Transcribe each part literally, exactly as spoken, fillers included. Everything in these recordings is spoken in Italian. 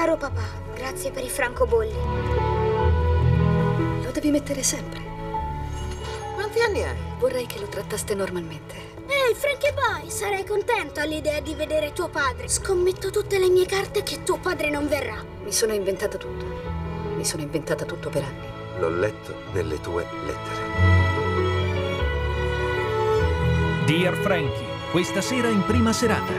Caro papà, grazie per i francobolli. Lo devi mettere sempre. Quanti anni hai? Vorrei che lo trattaste normalmente. Ehi, Frankie Boy, sarai contento all'idea di vedere tuo padre. Scommetto tutte le mie carte che tuo padre non verrà. Mi sono inventata tutto. Mi sono inventata tutto per anni. L'ho letto nelle tue lettere. Dear Frankie, questa sera in prima serata.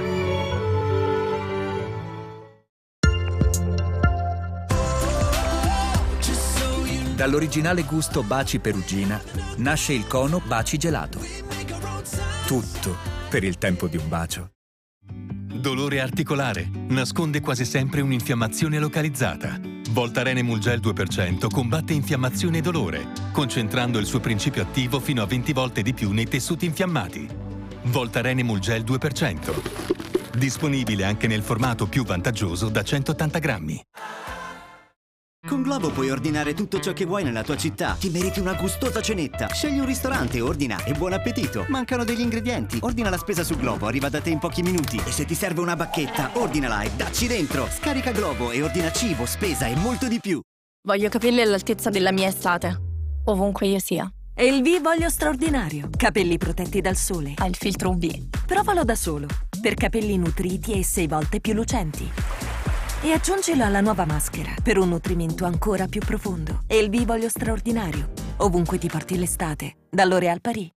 Dall'originale gusto Baci Perugina nasce il cono Baci Gelato. Tutto per il tempo di un bacio. Dolore articolare. Nasconde quasi sempre un'infiammazione localizzata. Voltaren Emulgel due per cento combatte infiammazione e dolore, concentrando il suo principio attivo fino a venti volte di più nei tessuti infiammati. Voltaren Emulgel due per cento. Disponibile anche nel formato più vantaggioso da centottanta grammi. Con Globo puoi ordinare tutto ciò che vuoi nella tua città. Ti meriti una gustosa cenetta. Scegli un ristorante, ordina e buon appetito. Mancano degli ingredienti. Ordina la spesa su Globo, arriva da te in pochi minuti. E se ti serve una bacchetta, ordinala e dacci dentro. Scarica Globo e ordina cibo, spesa e molto di più. Voglio capelli all'altezza della mia estate, ovunque io sia. E il V voglio straordinario. Capelli protetti dal sole. Ha il filtro U V. Provalo da solo. Per capelli nutriti e sei volte più lucenti. E aggiungilo alla nuova maschera per un nutrimento ancora più profondo. E il V voglio straordinario. Ovunque ti porti l'estate. Da L'Oréal Paris.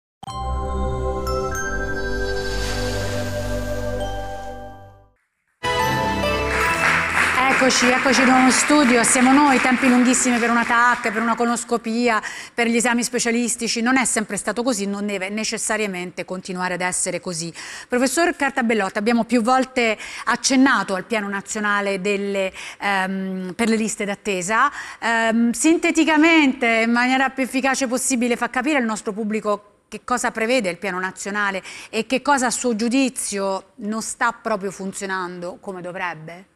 Eccoci, eccoci in uno studio, siamo noi, tempi lunghissimi per una T A C, per una colonoscopia, per gli esami specialistici. Non è sempre stato così, non deve necessariamente continuare ad essere così. Professor Cartabellotta, abbiamo più volte accennato al piano nazionale delle, ehm, per le liste d'attesa. Ehm, sinteticamente, in maniera più efficace possibile, fa capire al nostro pubblico che cosa prevede il piano nazionale e che cosa a suo giudizio non sta proprio funzionando come dovrebbe?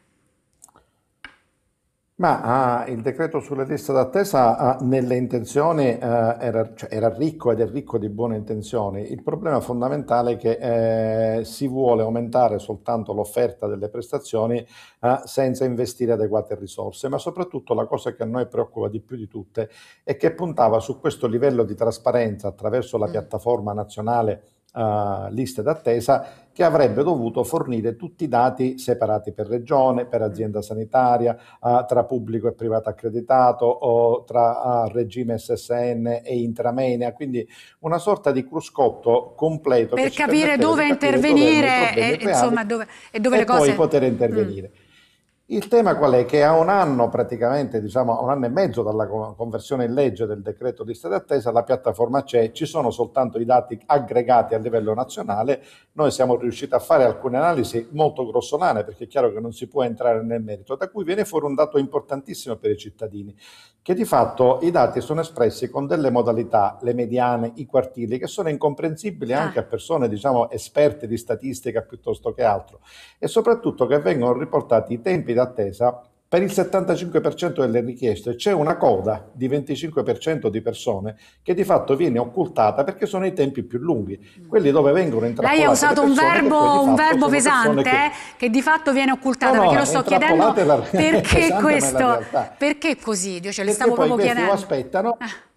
Ma ah, il decreto sulle liste d'attesa ah, nelle intenzioni eh, era, cioè, era ricco ed è ricco di buone intenzioni. Il problema fondamentale è che eh, si vuole aumentare soltanto l'offerta delle prestazioni eh, senza investire adeguate risorse, ma soprattutto la cosa che a noi preoccupa di più di tutte è che puntava su questo livello di trasparenza attraverso la piattaforma nazionale Uh, liste d'attesa, che avrebbe dovuto fornire tutti i dati separati per regione, per azienda sanitaria, uh, tra pubblico e privato accreditato o tra uh, regime S S N e intramenia, quindi una sorta di cruscotto completo per che capire dove intervenire e, insomma, dove, e dove e le cose... poi poter intervenire. Mm. Il tema qual è? Che a un anno, praticamente, diciamo a un anno e mezzo dalla conversione in legge del decreto liste d'attesa, la piattaforma c'è, ci sono soltanto i dati aggregati a livello nazionale. Noi siamo riusciti a fare alcune analisi molto grossolane, perché è chiaro che non si può entrare nel merito, da cui viene fuori un dato importantissimo per i cittadini, che di fatto i dati sono espressi con delle modalità, le mediane, i quartili, che sono incomprensibili anche a persone, diciamo, esperte di statistica piuttosto che altro, e soprattutto che vengono riportati i tempi d'attesa per il settantacinque per cento delle richieste. C'è una coda di venticinque per cento di persone che di fatto viene occultata perché sono i tempi più lunghi, quelli dove vengono intrappolate. Lei ha usato un verbo, un verbo pesante che... che di fatto viene occultata, no, no, perché lo sto chiedendo la... perché questo, perché così? Io ce le stavo proprio chiedendo. Aspettano.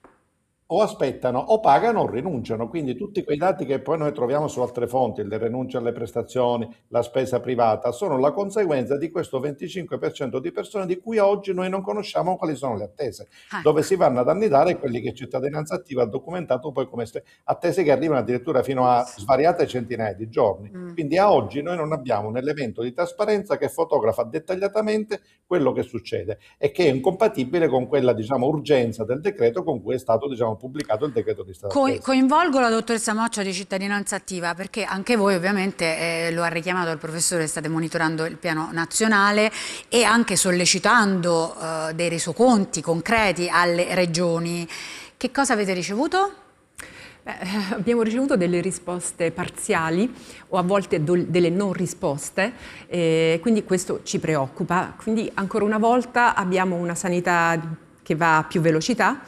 O aspettano o pagano o rinunciano, quindi tutti quei dati che poi noi troviamo su altre fonti, le rinunce alle prestazioni, la spesa privata, sono la conseguenza di questo venticinque per cento di persone di cui oggi noi non conosciamo quali sono le attese, ah. dove si vanno ad annidare quelli che Cittadinanza Attiva ha documentato poi come attese che arrivano addirittura fino a svariate centinaia di giorni. Mm. Quindi a oggi noi non abbiamo un elemento di trasparenza che fotografa dettagliatamente quello che succede e che è incompatibile con quella, diciamo, urgenza del decreto con cui è stato, diciamo, pubblicato il decreto di stato Co- coinvolgo la dottoressa Moccia di Cittadinanza Attiva, perché anche voi ovviamente, eh, lo ha richiamato il professore, state monitorando il piano nazionale e anche sollecitando eh, dei resoconti concreti alle regioni. Che cosa avete ricevuto? Beh, abbiamo ricevuto delle risposte parziali o a volte delle non risposte, eh, quindi questo ci preoccupa. Quindi ancora una volta abbiamo una sanità che va a più velocità,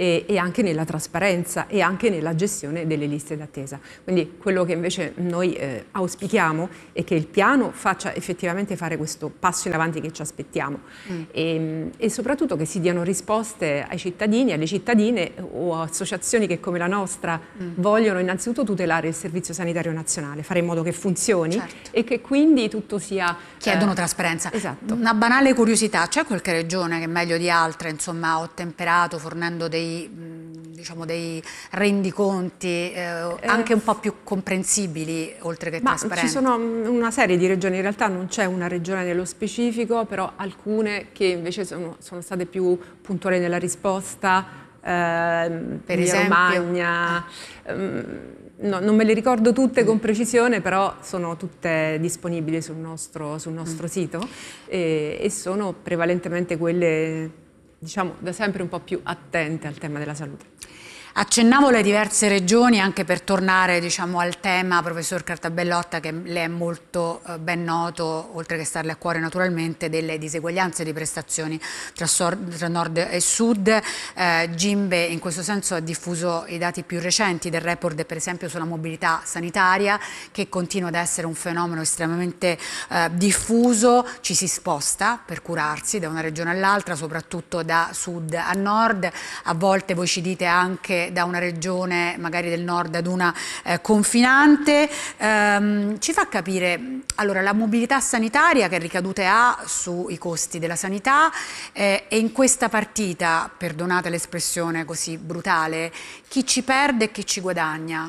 e, e anche nella trasparenza e anche nella gestione delle liste d'attesa. Quindi quello che invece noi eh, auspichiamo è che il piano faccia effettivamente fare questo passo in avanti che ci aspettiamo mm. e, e soprattutto che si diano risposte ai cittadini, alle cittadine o associazioni che come la nostra mm. vogliono innanzitutto tutelare il Servizio Sanitario Nazionale, fare in modo che funzioni certo. e che quindi tutto sia... Chiedono eh, trasparenza. Esatto. Una banale curiosità, c'è qualche regione che meglio di altre insomma, ha ottemperato fornendo dei, diciamo, dei rendiconti eh, eh, anche un po' più comprensibili oltre che ma trasparenti? Ci sono una serie di regioni, in realtà non c'è una regione nello specifico, però alcune che invece sono, sono state più puntuali nella risposta, eh, per esempio Romagna, ehm, no, non me le ricordo tutte con precisione, però sono tutte disponibili sul nostro, sul nostro mm. sito e, e sono prevalentemente quelle, diciamo, da sempre un po' più attente al tema della salute. Accennavo le diverse regioni anche per tornare diciamo, al tema, professor Cartabellotta, che le è molto eh, ben noto, oltre che starle a cuore naturalmente, delle diseguaglianze di prestazioni tra, tra nord e sud. Eh, Gimbe in questo senso ha diffuso i dati più recenti del report per esempio sulla mobilità sanitaria, che continua ad essere un fenomeno estremamente eh, diffuso, ci si sposta per curarsi da una regione all'altra, soprattutto da sud a nord, a volte voi ci dite anche da una regione magari del nord ad una eh, confinante. Ehm, ci fa capire allora la mobilità sanitaria che ricadute ha sui costi della sanità eh, e in questa partita, perdonate l'espressione così brutale, chi ci perde e chi ci guadagna?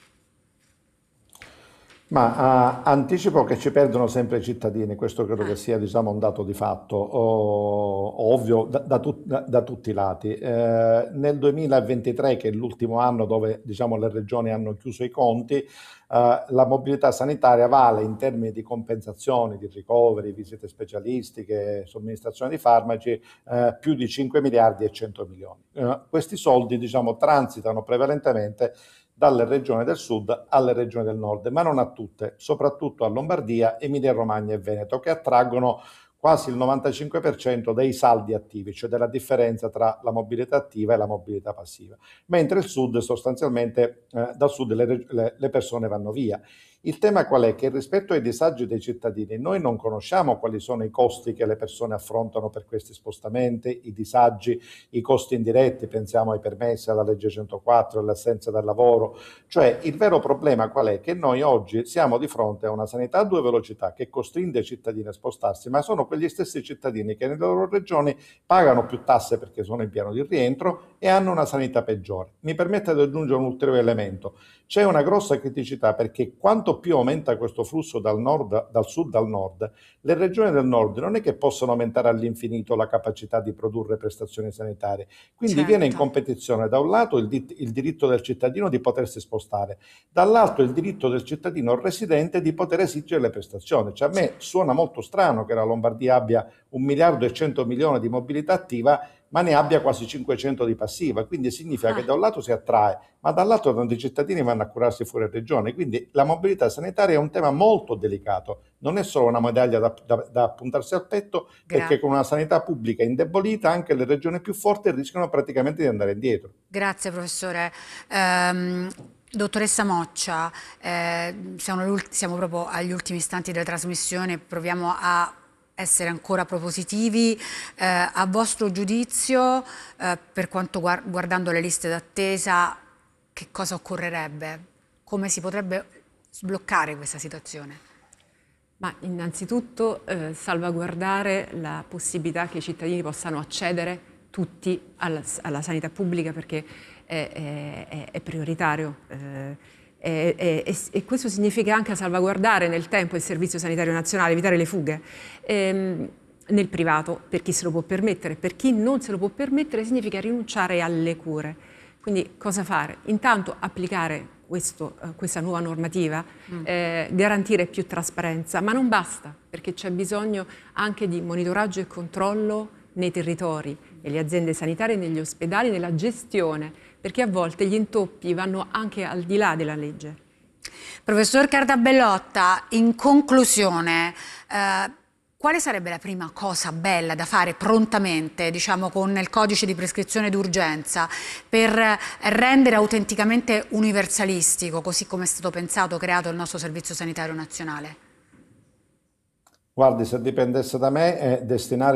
Ma uh, anticipo che ci perdono sempre i cittadini, questo credo che sia diciamo, un dato di fatto, oh, ovvio da, da, tu, da, da tutti i lati. Eh, nel duemilaventitré, che è l'ultimo anno dove diciamo, le regioni hanno chiuso i conti, eh, la mobilità sanitaria vale in termini di compensazioni, di ricoveri, visite specialistiche, somministrazione di farmaci, eh, più di cinque miliardi e cento milioni. Eh, questi soldi diciamo, transitano prevalentemente dalle regioni del sud alle regioni del nord, ma non a tutte, soprattutto a Lombardia, Emilia Romagna e Veneto, che attraggono quasi il novantacinque per cento dei saldi attivi, cioè della differenza tra la mobilità attiva e la mobilità passiva, mentre il sud sostanzialmente, eh, dal sud le, le, le persone vanno via. Il tema qual è? Che rispetto ai disagi dei cittadini noi non conosciamo quali sono i costi che le persone affrontano per questi spostamenti, i disagi, i costi indiretti, pensiamo ai permessi, alla legge centoquattro, all'assenza dal lavoro. Cioè il vero problema qual è? Che noi oggi siamo di fronte a una sanità a due velocità che costringe i cittadini a spostarsi, ma sono quegli stessi cittadini che nelle loro regioni pagano più tasse perché sono in piano di rientro e hanno una sanità peggiore. Mi permette di aggiungere un ulteriore elemento. C'è una grossa criticità perché quanto più aumenta questo flusso dal, nord, dal sud al nord, le regioni del nord non è che possono aumentare all'infinito la capacità di produrre prestazioni sanitarie, quindi certo. viene in competizione da un lato il, di, il diritto del cittadino di potersi spostare, dall'altro il diritto del cittadino residente di poter esigere le prestazioni. Cioè a me suona molto strano che la Lombardia abbia un miliardo e cento milioni di mobilità attiva ma ne abbia quasi cinquecento di passiva, quindi significa ah. che da un lato si attrae, ma dall'altro tanti cittadini vanno a curarsi fuori regione, quindi la mobilità sanitaria è un tema molto delicato, non è solo una medaglia da, da, da appuntarsi al petto, Gra- perché con una sanità pubblica indebolita anche le regioni più forti rischiano praticamente di andare indietro. Grazie professore. Um... Dottoressa Moccia, eh, siamo, siamo proprio agli ultimi istanti della trasmissione, proviamo a essere ancora propositivi. Eh, a vostro giudizio, eh, per quanto guard- guardando le liste d'attesa, che cosa occorrerebbe? Come si potrebbe sbloccare questa situazione? Ma innanzitutto eh, salvaguardare la possibilità che i cittadini possano accedere tutti alla, alla sanità pubblica, perché è, è, è prioritario. Eh, E, e, e questo significa anche salvaguardare nel tempo il Servizio Sanitario Nazionale, evitare le fughe ehm, nel privato per chi se lo può permettere. Per chi non se lo può permettere significa rinunciare alle cure. Quindi cosa fare? Intanto applicare questo, eh, questa nuova normativa, mm. eh, garantire più trasparenza, ma non basta, perché c'è bisogno anche di monitoraggio e controllo nei territori, nelle aziende sanitarie, negli ospedali, nella gestione, perché a volte gli intoppi vanno anche al di là della legge. Professor Cartabellotta, in conclusione, eh, quale sarebbe la prima cosa bella da fare prontamente, diciamo con il codice di prescrizione d'urgenza, per rendere autenticamente universalistico, così come è stato pensato, creato il nostro Servizio Sanitario Nazionale? Guardi, se dipendesse da me, è destinare